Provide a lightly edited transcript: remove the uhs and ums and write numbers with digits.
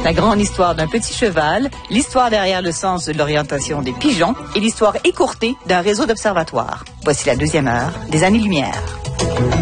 La grande histoire d'un petit cheval, l'histoire derrière le sens de l'orientation des pigeons et l'histoire écourtée d'un réseau d'observatoires. Voici la deuxième heure des Années-Lumière.